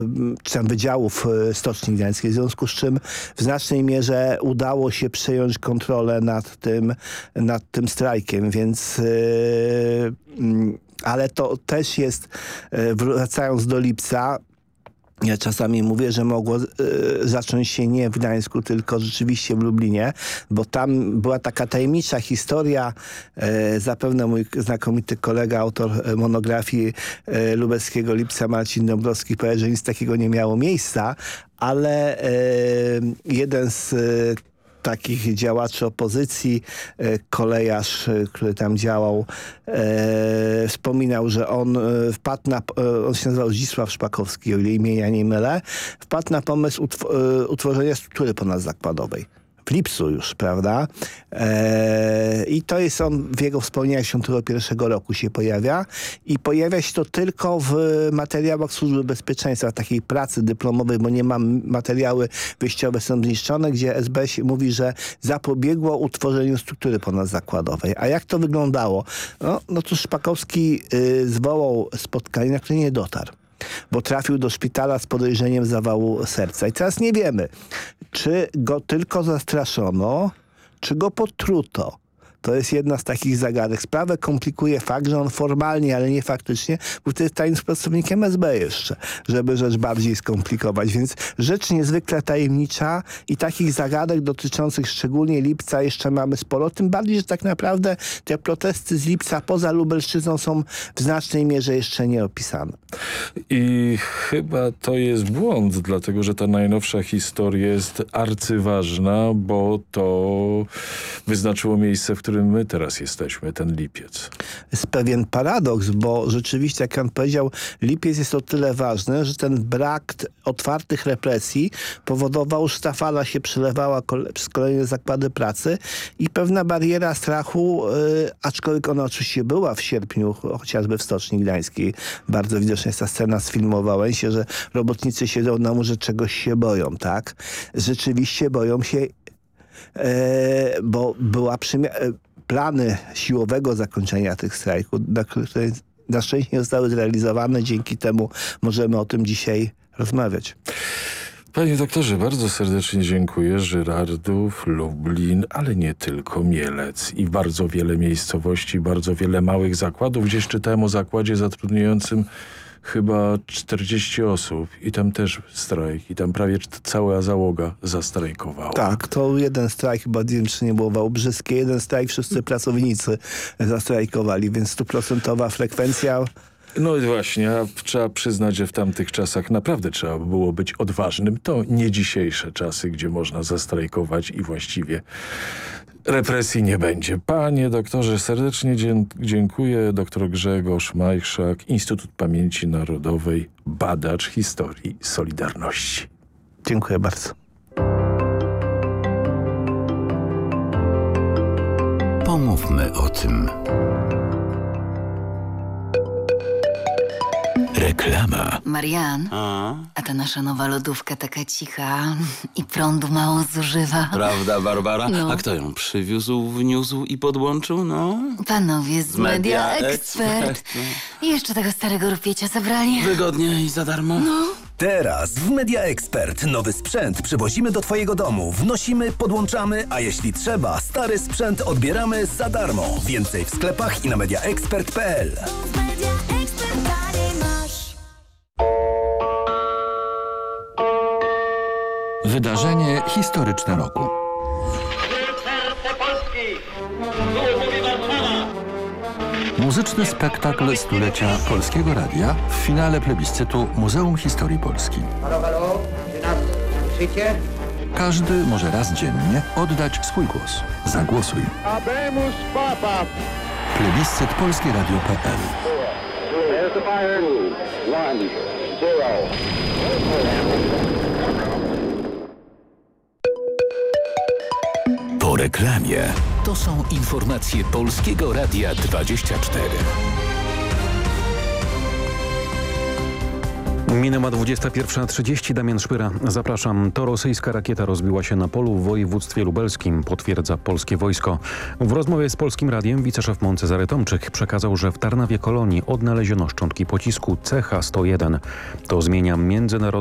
czy tam wydziałów Stoczni Gdańskiej, w związku z czym w znacznej mierze udało się przejąć kontrolę nad tym strajkiem, więc ale to też jest, wracając do Lipca, ja czasami mówię, że mogło zacząć się nie w Gdańsku, tylko rzeczywiście w Lublinie, bo tam była taka tajemnicza historia. Zapewne mój znakomity kolega, autor monografii lubelskiego Lipca, Marcin Dąbrowski, powie, że nic takiego nie miało miejsca, ale jeden z takich działaczy opozycji, kolejarz, który tam działał, wspominał, że on wpadł on się nazywał Zdzisław Szpakowski, o ile imienia nie mylę, wpadł na pomysł utworzenia struktury ponadzakładowej. W lipcu już, prawda? I to jest on w jego wspomnieniach 1981 roku się pojawia i pojawia się to tylko w materiałach Służby Bezpieczeństwa, takiej pracy dyplomowej, bo nie mam, materiały wyjściowe są zniszczone, gdzie SB mówi, że zapobiegło utworzeniu struktury ponadzakładowej. A jak to wyglądało? No to Szpakowski zwołał spotkanie, na które nie dotarł, bo trafił do szpitala z podejrzeniem zawału serca. I teraz nie wiemy, czy go tylko zastraszono, czy go potruto. To jest jedna z takich zagadek. Sprawę komplikuje fakt, że on formalnie, ale nie faktycznie, był wtedy tajnym pracownikiem SB jeszcze, żeby rzecz bardziej skomplikować. Więc rzecz niezwykle tajemnicza i takich zagadek dotyczących szczególnie Lipca jeszcze mamy sporo. Tym bardziej, że tak naprawdę te protesty z Lipca poza Lubelszczyzną są w znacznej mierze jeszcze nieopisane. I chyba to jest błąd, dlatego że ta najnowsza historia jest arcyważna, bo to wyznaczyło miejsce, w którym my teraz jesteśmy, ten lipiec. Jest pewien paradoks, bo rzeczywiście, jak pan powiedział, lipiec jest o tyle ważny, że ten brak otwartych represji powodował, że ta fala się przelewała przez kolejne zakłady pracy i pewna bariera strachu, aczkolwiek ona oczywiście była w sierpniu, chociażby w Stoczni Gdańskiej. Bardzo widoczna jest ta scena z filmu Wałęsie, że robotnicy siedzą na murze, czegoś się boją, tak? Rzeczywiście boją się, bo była plany siłowego zakończenia tych strajków, które na szczęście nie zostały zrealizowane. Dzięki temu możemy o tym dzisiaj rozmawiać. Panie doktorze, bardzo serdecznie dziękuję. Żyrardów, Lublin, ale nie tylko, Mielec i bardzo wiele miejscowości, bardzo wiele małych zakładów. Gdzieś czytałem o zakładzie zatrudniającym chyba 40 osób i tam też strajk i tam prawie cała załoga zastrajkowała. Tak, to jeden strajk, chyba nie wiem, czy nie było wałbrzyskie, jeden strajk, wszyscy pracownicy zastrajkowali, więc 100% frekwencja. No i właśnie, a trzeba przyznać, że w tamtych czasach naprawdę trzeba było być odważnym. To nie dzisiejsze czasy, gdzie można zastrajkować i właściwie represji nie będzie. Panie doktorze, serdecznie dziękuję. Doktor Grzegorz Majchrzak, Instytut Pamięci Narodowej, badacz historii Solidarności. Dziękuję bardzo. Pomówmy o tym. Reklama. Marian, a ta nasza nowa lodówka taka cicha i prądu mało zużywa. Prawda, Barbara? No. A kto ją przywiózł, wniósł i podłączył? No. Panowie z Media Expert. I jeszcze tego starego rupiecia zabrali. Wygodnie i za darmo. No. Teraz w Media Expert nowy sprzęt przywozimy do twojego domu. Wnosimy, podłączamy, a jeśli trzeba, stary sprzęt odbieramy za darmo. Więcej w sklepach i na mediaexpert.pl. Wydarzenie historyczne roku. Muzyczny spektakl stulecia Polskiego Radia w finale plebiscytu Muzeum Historii Polski. Halo, halo, czy nas słyszycie? Każdy może raz dziennie oddać swój głos. Zagłosuj. Habemus Papa. Plebiscyt polskieradio.pl. There's the fire. 1, 0. Po reklamie. To są informacje Polskiego Radia 24. Minęła 21:30. Damian Szpyra. Zapraszam. To rosyjska rakieta rozbiła się na polu w województwie lubelskim, potwierdza polskie wojsko. W rozmowie z Polskim Radiem wiceszef MON Cezary Tomczyk przekazał, że w Tarnawie Kolonii odnaleziono szczątki pocisku CH-101. To zmienia międzynarodowy